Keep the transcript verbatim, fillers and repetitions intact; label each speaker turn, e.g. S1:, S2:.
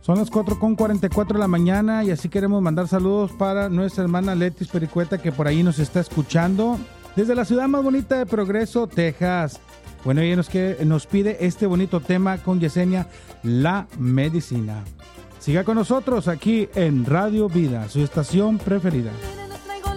S1: Son las cuatro con cuarenta y cuatro de la mañana y así queremos mandar saludos para nuestra hermana Letis Pericueta, que por ahí nos está escuchando desde la ciudad más bonita de Progreso, Texas. Bueno, ella nos, que, nos pide este bonito tema con Yesenia, la medicina. Siga con nosotros aquí en Radio Vida, su estación preferida.